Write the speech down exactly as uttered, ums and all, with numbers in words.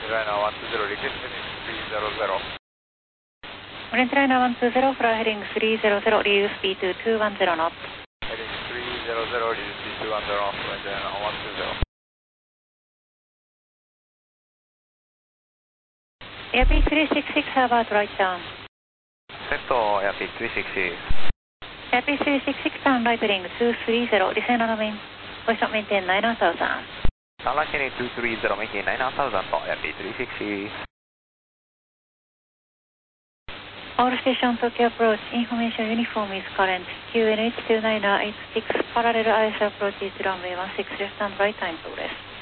Liner one two zero, request heading three zero zero. Orange Liner one two zero, fly heading three zero zero, reduce speed to two one zero knots. Heading three zero zero, reduce speed two one zero knots, Orange Liner one two zero. Airpeak three six six, about right down. Set Airpeak three six six. Airpeak three six six, down right heading two three zero, descend on the main. Position maintain nine thousand. Down right heading two three zero, maintain nine thousand, Airpeak three six six. All station Tokyo approach, information uniform is current. Q N H two nine eight six, parallel I S approach is runway one six, left and right time progress.